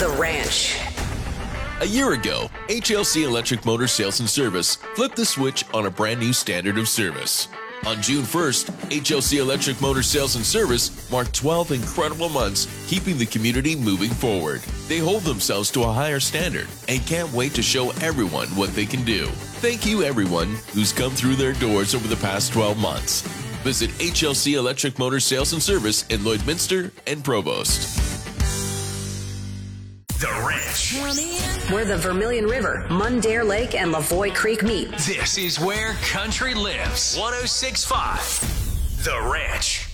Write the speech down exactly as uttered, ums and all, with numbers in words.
The Ranch. A year ago, H L C Electric Motor Sales and Service flipped the switch on a brand new standard of service. On June first, H L C Electric Motor Sales and Service marked twelve incredible months keeping the community moving forward. They hold themselves to a higher standard and can't wait to show everyone what they can do. Thank you everyone who's come through their doors over the past twelve months. Visit H L C Electric Motor Sales and Service in Lloydminster and Provost. The Ranch. Where the Vermilion River, Mundare Lake, and Lavoie Creek meet. This is where country lives. one oh six point five The Ranch.